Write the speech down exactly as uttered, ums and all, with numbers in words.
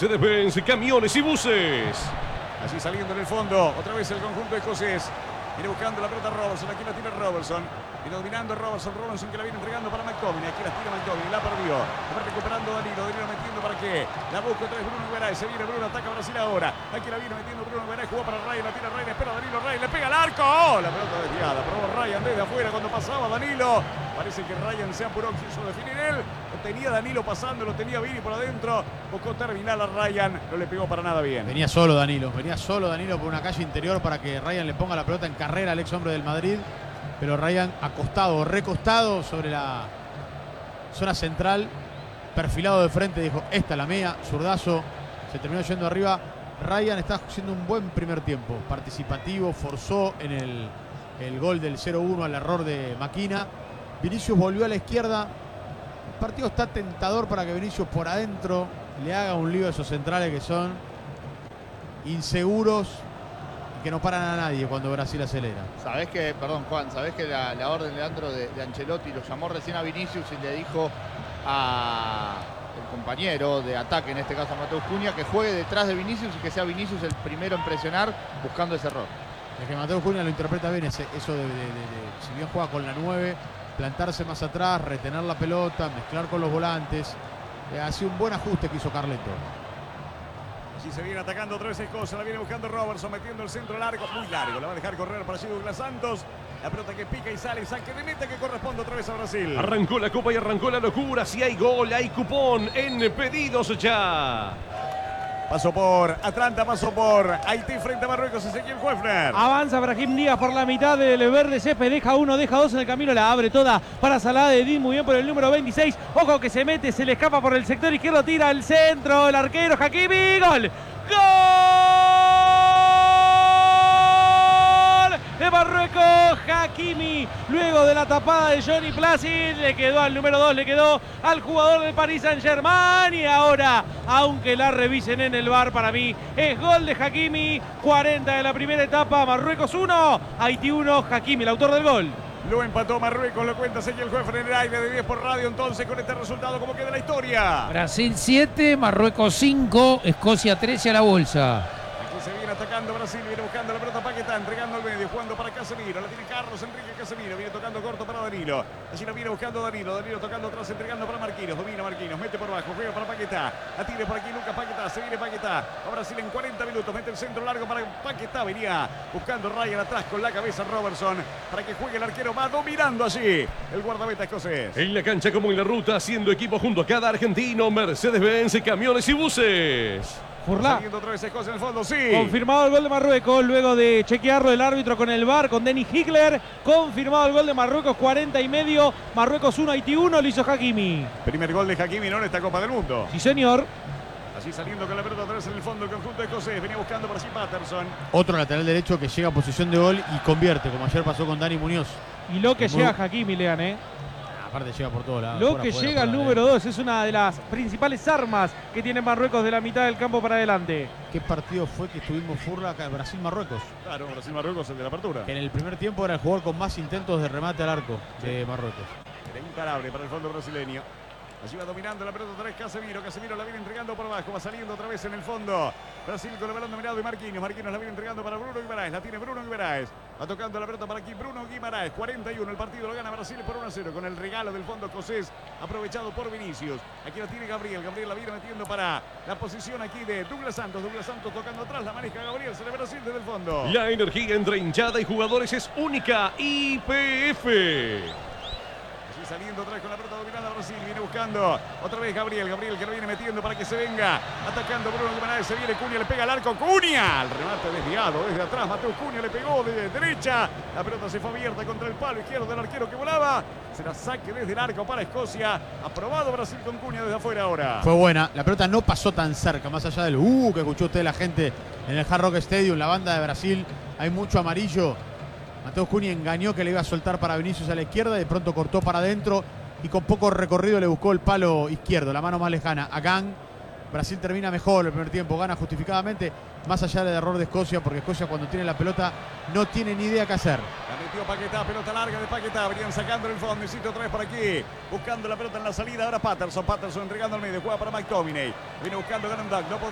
Mercedes-Benz, camiones y buses. Así saliendo en el fondo, otra vez el conjunto escocés. Viene buscando la pelota Robertson, aquí la tiene Robertson. Viene dominando Robertson, Robertson que la viene entregando para McTominay. Aquí la tira McTominay, la perdió. Va recuperando Danilo, Danilo metiendo para qué. La busca otra vez Bruno Guimaraes, se viene Bruno, ataca a Brasil ahora. Aquí la viene metiendo Bruno Guimaraes, jugó para Ryan, la tira Ryan, espera Danilo, Ryan, le pega al arco. ¡Oh! La pelota desviada, probó Ryan desde afuera cuando pasaba Danilo. Parece que Ryan se apuró, quiso definir él. Lo tenía Danilo pasando, lo tenía Vini por adentro. Buscó terminar a Ryan, no le pegó para nada bien. Venía solo Danilo, venía solo Danilo por una calle interior para que Ryan le ponga la pelota en carrera al ex hombre del Madrid. Pero Ryan acostado, recostado sobre la zona central, perfilado de frente, dijo, esta es la mía, zurdazo, se terminó yendo arriba. Ryan está haciendo un buen primer tiempo, participativo, forzó en el, el gol del cero uno al error de Maquina. Vinicius volvió a la izquierda. El partido está tentador para que Vinicius por adentro le haga un lío a esos centrales que son inseguros y que no paran a nadie cuando Brasil acelera. Sabés que, perdón Juan, sabés que la, la orden, Leandro, de, de Ancelotti lo llamó recién a Vinicius y le dijo a el compañero de ataque, en este caso a Mateus Cunha, que juegue detrás de Vinicius y que sea Vinicius el primero en presionar buscando ese error. Es que Mateus Cunha lo interpreta bien, ese, eso de, de, de, de, si bien juega con la nueve, plantarse más atrás, retener la pelota, mezclar con los volantes. Eh, ha sido un buen ajuste que hizo Carleto. Así se viene atacando otra vez Escocia, la viene buscando Robertson, metiendo el centro largo, muy largo, la va a dejar correr para allí Douglas Santos. La pelota que pica y sale, saque de meta que corresponde otra vez a Brasil. Arrancó la copa y arrancó la locura. Si hay gol, hay cupón en pedidos ya. Pasó por Atlanta, pasó por Haití frente a Marruecos, Ezequiel Höfner. Avanza Brahim Díaz por la mitad del verde césped, deja uno, deja dos en el camino, la abre toda para Salah de Din, muy bien por el número veintiséis. Ojo que se mete, se le escapa por el sector izquierdo, tira el centro, el arquero Hakimi, gol. ¡Gol! De Marruecos, Hakimi, luego de la tapada de Johnny Placid, le quedó al número dos, le quedó al jugador del Paris Saint-Germain y ahora, aunque la revisen en el V A R, para mí es gol de Hakimi, cuarenta de la primera etapa, Marruecos uno, Haití uno, Hakimi, el autor del gol. Lo empató Marruecos, lo cuenta Ezequiel Höfner en el aire de diez por radio, entonces con este resultado, ¿cómo queda la historia? Brasil siete, Marruecos cinco, Escocia trece a la bolsa. Se viene atacando Brasil, viene buscando la pelota Paquetá, entregando al medio, jugando para Casemiro, la tiene Carlos Enrique Casemiro, viene tocando corto para Danilo, allí la viene buscando Danilo, Danilo tocando atrás, entregando para Marquinhos, domina Marquinhos, mete por abajo, juega para Paquetá, la tiene por aquí Lucas Paquetá, se viene Paquetá, a Brasil en cuarenta minutos, mete el centro largo para Paquetá, venía buscando Ryan atrás con la cabeza Robertson, para que juegue el arquero, va dominando allí el guardameta escocés. En la cancha como en la ruta, haciendo equipo junto a cada argentino, Mercedes-Benz, camiones y buses. Furlá. Saliendo otra vez Escocia en el fondo, sí. Confirmado el gol de Marruecos, luego de chequearlo el árbitro con el V A R, con Dennis Hickler. Confirmado el gol de Marruecos, cuarenta y medio. Marruecos uno, Haití uno, lo hizo Hakimi. Primer gol de Hakimi, ¿no? En esta Copa del Mundo. Sí, señor. Así saliendo con la pelota otra vez en el fondo el conjunto escocés. Venía buscando por allí Patterson. Otro lateral derecho que llega a posición de gol y convierte, como ayer pasó con Dani Muñoz. Y lo que Muy... llega Hakimi, Lean, ¿eh? Aparte llega por todos lados. Lo fuera, que fuera, llega fuera, al número dos es una de las principales armas que tiene Marruecos de la mitad del campo para adelante. ¿Qué partido fue que estuvimos Furla acá? Brasil-Marruecos. Claro, Brasil-Marruecos, el de la apertura. Que en el primer tiempo era el jugador con más intentos de remate al arco de Marruecos. Era imparable para el fondo brasileño. Allí va dominando la pelota otra vez Casemiro. Casemiro la viene entregando por abajo. Va saliendo otra vez en el fondo. Brasil con el balón dominado de Marquinhos. Marquinhos la viene entregando para Bruno Guimaraes. La tiene Bruno Guimaraes. Va tocando la pelota para aquí Bruno Guimaraes. cuarenta y uno. El partido lo gana Brasil por uno a cero. Con el regalo del fondo escocés aprovechado por Vinicius. Aquí la tiene Gabriel. Gabriel la viene metiendo para la posición aquí de Douglas Santos. Douglas Santos tocando atrás. La maneja Gabriel. Se le Brasil desde el fondo. La energía entre hinchada y jugadores es única. Y P F. Saliendo otra vez con la pelota dominada Brasil, viene buscando otra vez Gabriel, Gabriel que lo viene metiendo para que se venga, atacando Bruno Guimaraes, se viene Cunha, le pega al arco, Cunha, el remate desviado desde atrás, Mateus Cunha le pegó de derecha, la pelota se fue abierta contra el palo izquierdo del arquero que volaba, será saque desde el arco para Escocia, aprobado Brasil con Cunha desde afuera ahora. Fue buena, la pelota no pasó tan cerca, más allá del uh que escuchó usted la gente en el Hard Rock Stadium, la banda de Brasil, hay mucho amarillo. Mateus Cunha engañó que le iba a soltar para Vinicius a la izquierda y de pronto cortó para adentro y con poco recorrido le buscó el palo izquierdo, la mano más lejana a Gang. Brasil termina mejor el primer tiempo, gana justificadamente, más allá del error de Escocia, porque Escocia cuando tiene la pelota no tiene ni idea qué hacer. La metió Paquetá, pelota larga de Paquetá, venían sacando el fondecito otra vez por aquí, buscando la pelota en la salida, ahora Patterson, Patterson entregando al medio, juega para McTominay, viene buscando Garandang, no